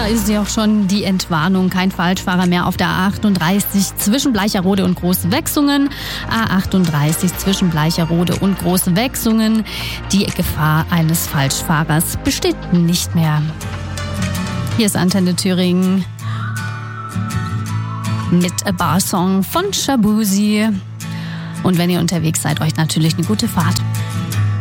ist ja auch schon die Entwarnung. Kein Falschfahrer mehr auf der A38 zwischen Bleicherode und Großwechsungen. A38 zwischen Bleicherode und Großwechsungen. Die Gefahr eines Falschfahrers besteht nicht mehr. Hier ist Antenne Thüringen mit A Bar Song von Shabuzi. Und wenn ihr unterwegs seid, euch natürlich eine gute Fahrt.